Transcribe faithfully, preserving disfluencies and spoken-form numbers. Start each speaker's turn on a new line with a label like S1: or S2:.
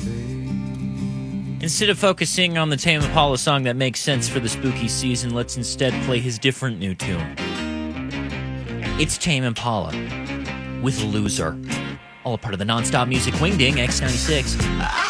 S1: Instead of focusing on the Tame Impala song that makes sense for the spooky season, let's instead play his different new tune. It's Tame Impala with Loser, all a part of the Nonstop Music Wingding X ninety-six.